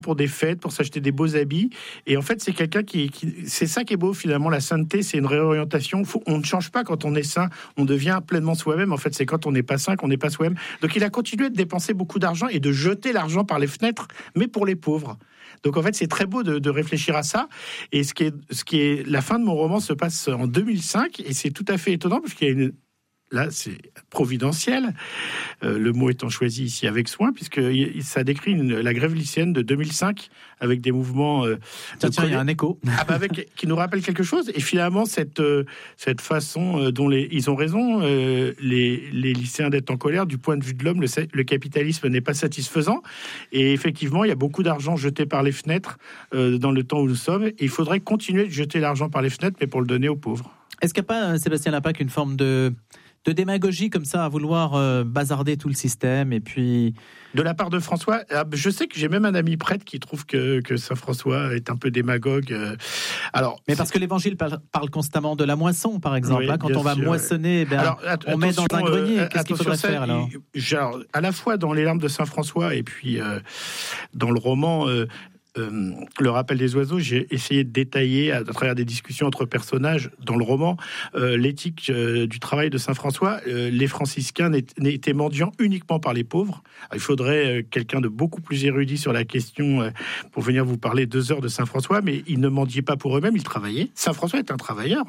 pour des fêtes, pour s'acheter des beaux habits. Et en fait, c'est quelqu'un c'est ça qui est beau finalement. La sainteté, c'est une réorientation. On ne change pas quand on est saint. On devient pleinement soi-même. En fait, c'est quand on n'est pas saint qu'on n'est pas soi-même. Donc, il a continué de dépenser beaucoup d'argent et de jeter l'argent par les fenêtres, mais pour les pauvres. Donc en fait, c'est très beau de réfléchir à ça. Et ce qui est la fin de mon roman se passe en 2005 et c'est tout à fait étonnant parce qu'il y a là, c'est providentiel, le mot étant choisi ici avec soin, puisque ça décrit la grève lycéenne de 2005 avec des mouvements... Tiens, il y a un écho. Qui nous rappelle quelque chose. Et finalement, cette façon dont ils ont raison, les lycéens d'être en colère, du point de vue de l'homme, le capitalisme n'est pas satisfaisant. Et effectivement, il y a beaucoup d'argent jeté par les fenêtres dans le temps où nous sommes. Et il faudrait continuer de jeter l'argent par les fenêtres, mais pour le donner aux pauvres. Est-ce qu'il n'y a pas, Sébastien Lapaque, une forme de démagogie comme ça, à vouloir bazarder tout le système et puis... De la part de François, je sais que j'ai même un ami prêtre qui trouve que Saint François est un peu démagogue. Mais parce que l'Évangile parle constamment de la moisson, par exemple. Oui, quand on va moissonner, on met dans un grenier. Qu'est-ce qu'il faudrait faire alors ? À la fois dans les larmes de Saint François et puis dans le roman... le rappel des oiseaux, j'ai essayé de détailler à travers des discussions entre personnages dans le roman l'éthique du travail de Saint François. Les franciscains n'étaient mendiants uniquement par les pauvres. Alors, il faudrait quelqu'un de beaucoup plus érudit sur la question pour venir vous parler 2 heures de Saint François, mais ils ne mendiaient pas pour eux-mêmes, ils travaillaient. Saint François est un travailleur.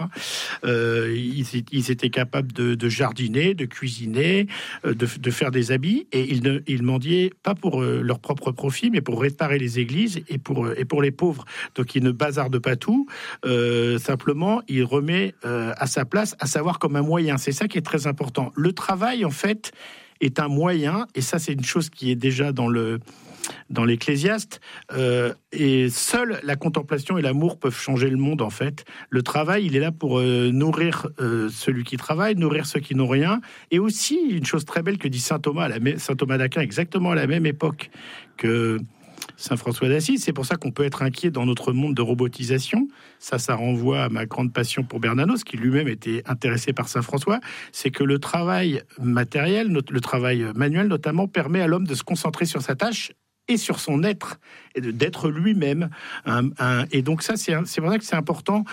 Ils étaient capables de jardiner, de cuisiner, de faire des habits, et ils mendiaient pas pour leur propre profit, mais pour réparer les églises et pour les pauvres. Donc il ne bazarde pas tout, simplement il remet à sa place, à savoir comme un moyen. C'est ça qui est très important. Le travail en fait est un moyen, et ça c'est une chose qui est déjà dans l'Ecclésiaste, et seule la contemplation et l'amour peuvent changer le monde en fait. Le travail, il est là pour nourrir celui qui travaille, nourrir ceux qui n'ont rien, et aussi une chose très belle que dit saint Thomas d'Aquin, exactement à la même époque que Saint François d'Assise. C'est pour ça qu'on peut être inquiet dans notre monde de robotisation. Ça renvoie à ma grande passion pour Bernanos, qui lui-même était intéressé par Saint François. C'est que le travail matériel, le travail manuel notamment, permet à l'homme de se concentrer sur sa tâche et sur son être, et d'être lui-même. Et donc ça, c'est pour ça que c'est important,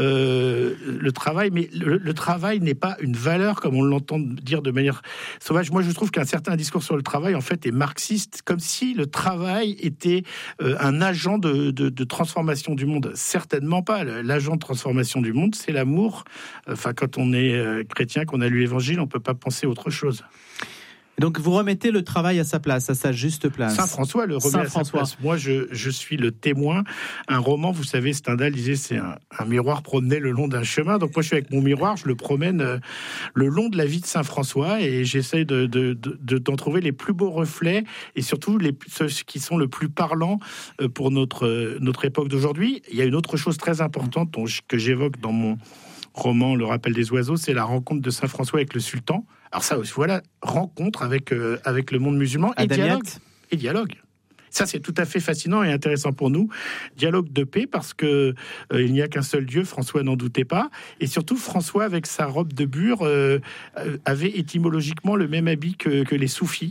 le travail. Mais le travail n'est pas une valeur, comme on l'entend dire de manière sauvage. Moi, je trouve qu'un certain discours sur le travail, en fait, est marxiste, comme si le travail était un agent de transformation du monde. Certainement pas. L'agent de transformation du monde, c'est l'amour. Enfin, quand on est chrétien, qu'on a lu l'Évangile, on peut pas penser autre chose. Donc vous remettez le travail à sa place, à sa juste place. Saint François le remet à sa place. Moi, je suis le témoin. Un roman, vous savez, Stendhal disait, c'est un miroir promené le long d'un chemin. Donc moi, je suis avec mon miroir, je le promène le long de la vie de Saint François, et j'essaie d'en trouver les plus beaux reflets, et surtout ceux qui sont le plus parlants pour notre époque d'aujourd'hui. Il y a une autre chose très importante que j'évoque dans mon roman Le rappel des oiseaux, c'est la rencontre de Saint François avec le sultan. Alors ça aussi, voilà, rencontre avec le monde musulman et dialogue. Ça, c'est tout à fait fascinant et intéressant pour nous. Dialogue de paix, parce que il n'y a qu'un seul Dieu, François n'en doutait pas. Et surtout, François, avec sa robe de bure, avait étymologiquement le même habit que les soufis.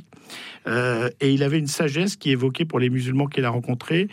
Et il avait une sagesse qui évoquait pour les musulmans qu'il a rencontrés,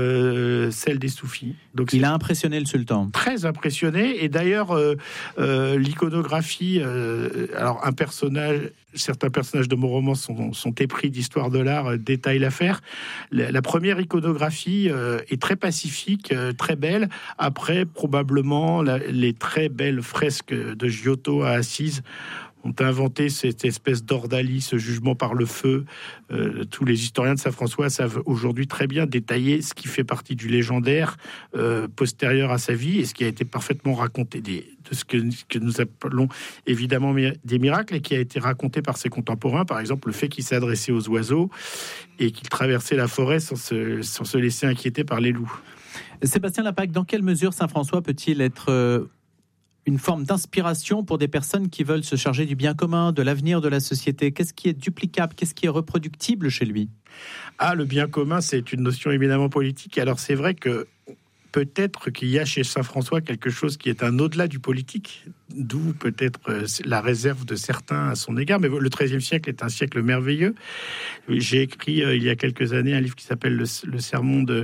celle des soufis. Donc, il a impressionné le sultan. Très impressionné. Et d'ailleurs, l'iconographie, alors certains personnages de mon roman sont épris d'histoire de l'art, détaillent l'affaire. La première iconographie est très pacifique, très belle. Après, probablement, les très belles fresques de Giotto à Assise ont inventé cette espèce d'ordalie, ce jugement par le feu. Tous les historiens de Saint François savent aujourd'hui très bien détailler ce qui fait partie du légendaire postérieur à sa vie, et ce qui a été parfaitement raconté, de ce que nous appelons évidemment des miracles, et qui a été raconté par ses contemporains. Par exemple, le fait qu'il s'adressait aux oiseaux et qu'il traversait la forêt sans se laisser inquiéter par les loups. Sébastien Lapaque, dans quelle mesure Saint François peut-il être une forme d'inspiration pour des personnes qui veulent se charger du bien commun, de l'avenir de la société? Qu'est-ce qui est duplicable? Qu'est-ce qui est reproductible chez lui? Le bien commun, c'est une notion éminemment politique. Alors c'est vrai que peut-être qu'il y a chez Saint François quelque chose qui est un au-delà du politique, d'où peut-être la réserve de certains à son égard. Mais le XIIIe siècle est un siècle merveilleux. J'ai écrit il y a quelques années un livre qui s'appelle le Sermon de